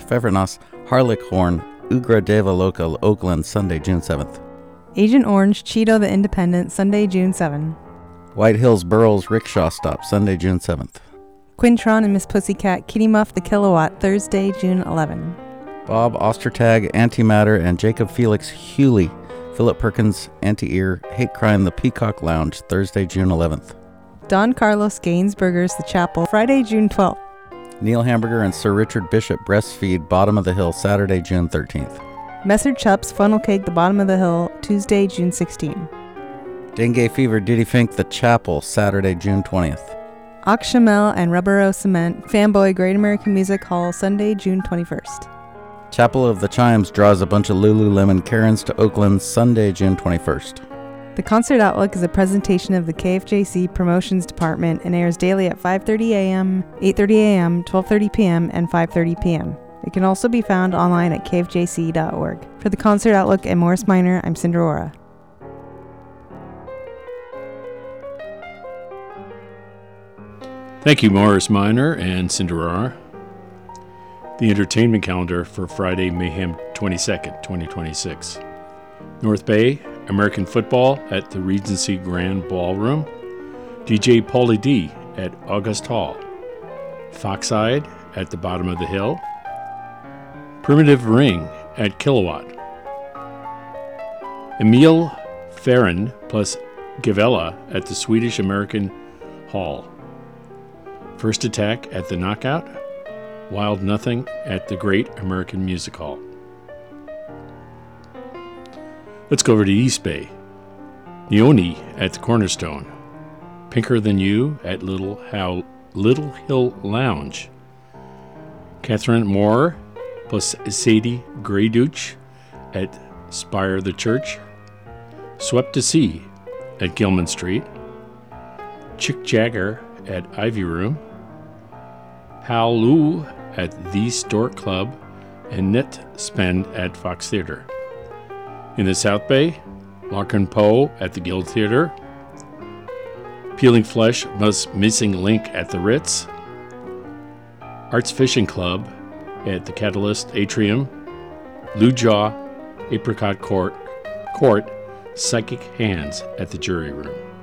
Fevrenos, Harlechorn, Ugra Deva Local, Oakland, Sunday, June 7th. Agent Orange, Cheeto the Independent, Sunday, June 7. White Hills Burroughs Rickshaw Stop, Sunday, June 7th. Quintron and Miss Pussycat, Kitty Muff the Kilowatt, Thursday, June 11. Bob Ostertag, Antimatter, and Jacob Felix Hewley, Philip Perkins, Anti-Ear, Hate Crime, The Peacock Lounge, Thursday, June 11th. Don Carlos Gainsburgers, The Chapel, Friday, June 12th. Neil Hamburger and Sir Richard Bishop, Breastfeed, Bottom of the Hill, Saturday, June 13th. Messer Chups, Funnel Cake, The Bottom of the Hill, Tuesday, June 16. Dengue Fever, Diddy Fink, The Chapel, Saturday, June 20th. Oxchamel and Rubbero Cement, Fanboy, Great American Music Hall, Sunday, June 21st. Chapel of the Chimes draws a bunch of Lululemon Karens to Oakland, Sunday, June 21st. The Concert Outlook is a presentation of the KFJC Promotions Department and airs daily at 5:30 a.m., 8:30 a.m., 12:30 p.m., and 5:30 p.m. It can also be found online at kfjc.org. For the Concert Outlook and Morris Minor, I'm Cinderora. Thank you, Morris Minor and Cinderella. The entertainment calendar for Friday, Mayhem 22nd, 2026. North Bay, American football at the Regency Grand Ballroom. DJ Paulie D at August Hall. Foxside at the Bottom of the Hill. Primitive Ring at Kilowatt. Emil Ferrin plus Gavella at the Swedish American Hall. First Attack at the Knockout. Wild Nothing at the Great American Music Hall. Let's go over to East Bay. Neoni at the Cornerstone. Pinker Than You at Little Hill Lounge. Catherine Moore plus Sadie Graydouch at Spire the Church. Swept to Sea at Gilman Street. Chick Jagger at Ivy Room. Hal Lou at The Stork Club and Net Spend at Fox Theater. In the South Bay, Larkin Poe at the Guild Theater. Peeling Flesh Missing Link at the Ritz. Arts Fishing Club at the Catalyst Atrium. Lou Jaw, Apricot Court, Psychic Hands at the Jury Room.